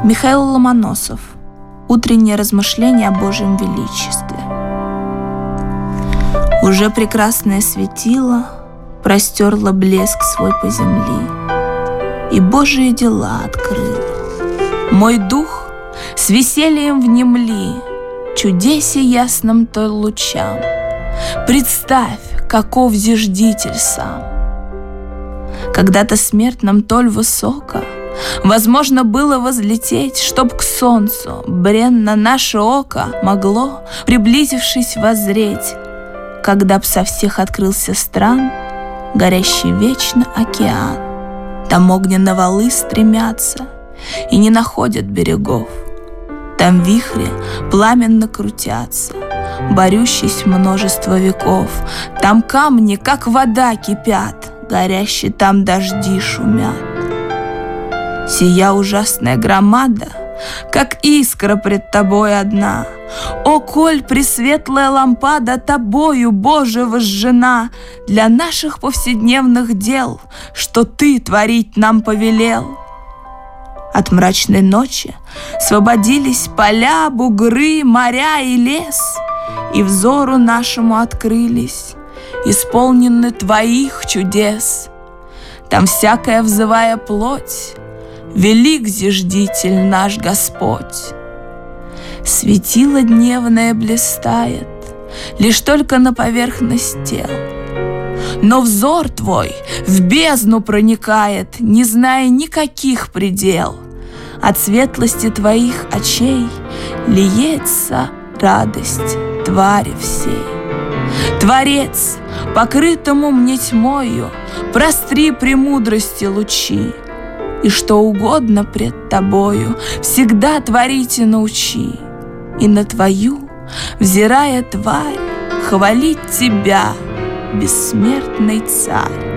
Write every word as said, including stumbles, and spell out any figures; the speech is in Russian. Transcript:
Михаил Ломоносов. Утреннее размышление о Божьем величестве. Уже прекрасное светило простерло блеск свой по земли, и Божие дела открыло. Мой дух с весельем внемли чудесе ясным той лучам. Представь, каков зиждитель сам. Когда-то смертным толь высоко возможно было возлететь, чтоб к солнцу бренно наше око могло, приблизившись, воззреть, когда б со всех открылся стран горящий вечно океан. Там огненно валы стремятся и не находят берегов. Там вихри пламенно крутятся, борющись множество веков. Там камни, как вода, кипят, горящие там дожди шумят. Сия ужасная громада, как искра пред тобой одна. О, коль пресветлая лампада тобою, Боже, возжжена для наших повседневных дел, что Ты творить нам повелел. От мрачной ночи освободились поля, бугры, моря и лес, и взору нашему открылись, исполнены Твоих чудес. Там всякая взывая плоть, велик зиждитель наш Господь. Светило дневное блистает лишь только на поверхность тел, но взор Твой в бездну проникает, не зная никаких предел. От светлости Твоих очей льется радость твари всей. Творец, покрытому мне тьмою, простри премудрости лучи, и что угодно пред Тобою всегда творить и научи, и на Твою, взирая тварь, хвалить Тебя, бессмертный Царь.